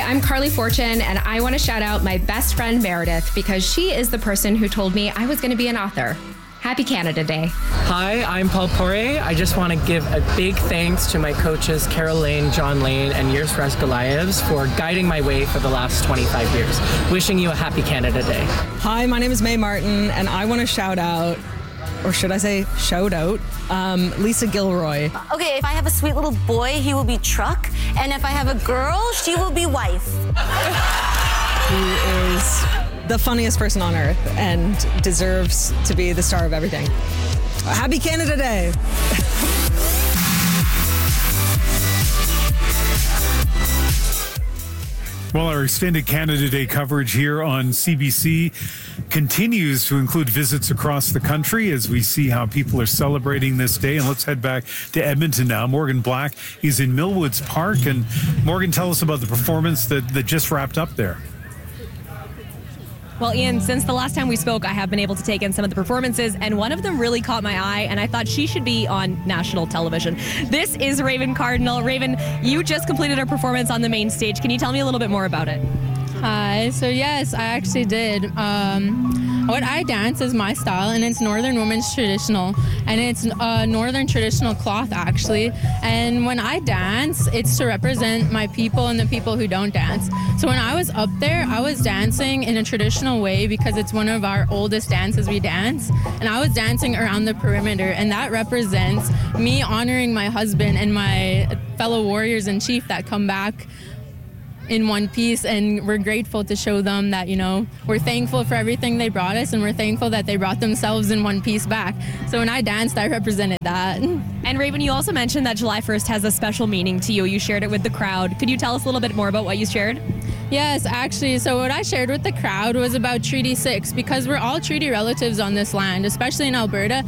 I'm Carly Fortune, and I want to shout out my best friend Meredith because she is the person who told me I was going to be an author. Happy Canada Day. Hi, I'm Paul Poirier. I just want to give a big thanks to my coaches, Carol Lane, John Lane, and Yirs Resgalaevs for guiding my way for the last 25 years. Wishing you a happy Canada Day. Hi, my name is May Martin, and I want to shout out, or should I say shout out, Lisa Gilroy. Okay, if I have a sweet little boy, he will be Truck, and if I have a girl, she will be Wife. Who is the funniest person on earth and deserves to be the star of everything. Happy Canada Day. Well, our extended Canada Day coverage here on CBC continues to include visits across the country as we see how people are celebrating this day. And let's head back to Edmonton now. Morgan Black is in Millwoods Park. And Morgan, tell us about the performance that just wrapped up there. Well, Ian, since the last time we spoke, I have been able to take in some of the performances, and one of them really caught my eye, and I thought she should be on national television. This is Raven Cardinal. Raven, you just completed a performance on the main stage. Can you tell me a little bit more about it? Hi. So yes, I actually did. What I dance is my style, and it's Northern Women's Traditional, and it's Northern Traditional cloth actually. And when I dance, it's to represent my people and the people who don't dance. So when I was up there, I was dancing in a traditional way because it's one of our oldest dances we dance, and I was dancing around the perimeter, and that represents me honoring my husband and my fellow warriors in chief that come back in one piece, and we're grateful to show them that, you know, we're thankful for everything they brought us, and we're thankful that they brought themselves in one piece back. So when I danced, I represented that. And Raven, you also mentioned that July 1st has a special meaning to you. You shared it with the crowd. Could you tell us a little bit more about what you shared? Yes, actually. So what I shared with the crowd was about Treaty 6, because we're all treaty relatives on this land, especially in Alberta.